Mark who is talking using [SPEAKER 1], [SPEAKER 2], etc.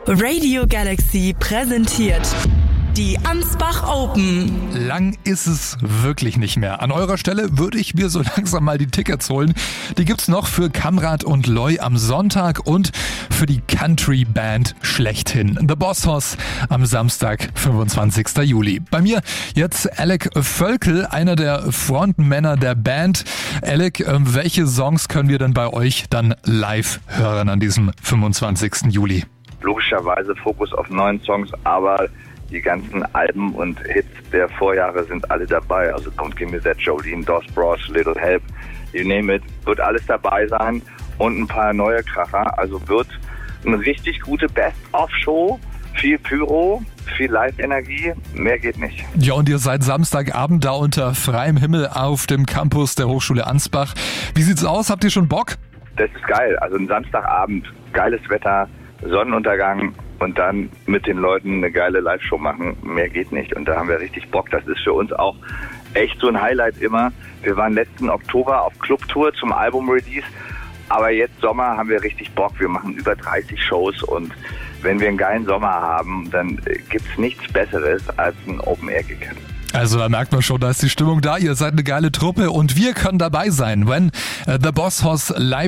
[SPEAKER 1] Radio Galaxy präsentiert die Ansbach Open.
[SPEAKER 2] Lang ist es wirklich nicht mehr. An eurer Stelle würde ich mir so langsam mal die Tickets holen. Die gibt's noch für Kamrat und Loy am Sonntag und für die Country-Band schlechthin, The Boss Hoss, am Samstag, 25. Juli. Bei mir jetzt Alec Völkel, einer der Frontmänner der Band. Alec, welche Songs können wir denn bei euch dann live hören an diesem 25. Juli?
[SPEAKER 3] Logischerweise Fokus auf neuen Songs, aber die ganzen Alben und Hits der Vorjahre sind alle dabei. Also Don't Give Me That, Jolene, Dos Bros, Little Help, you name it, wird alles dabei sein und ein paar neue Kracher. Also wird eine richtig gute Best-of-Show, viel Pyro, viel Live-Energie, mehr geht nicht.
[SPEAKER 2] Ja, und ihr seid Samstagabend da unter freiem Himmel auf dem Campus der Hochschule Ansbach. Wie sieht's aus? Habt ihr schon Bock?
[SPEAKER 3] Das ist geil. Also ein Samstagabend, geiles Wetter, Sonnenuntergang und dann mit den Leuten eine geile Live-Show machen. Mehr geht nicht. Und da haben wir richtig Bock. Das ist für uns auch echt so ein Highlight immer. Wir waren letzten Oktober auf Clubtour zum Album-Release. Aber jetzt Sommer haben wir richtig Bock. Wir machen über 30 Shows und wenn wir einen geilen Sommer haben, dann gibt's nichts Besseres als ein Open-Air-Gig.
[SPEAKER 2] Also da merkt man schon, da ist die Stimmung da. Ihr seid eine geile Truppe und wir können dabei sein, wenn The Boss Hoss live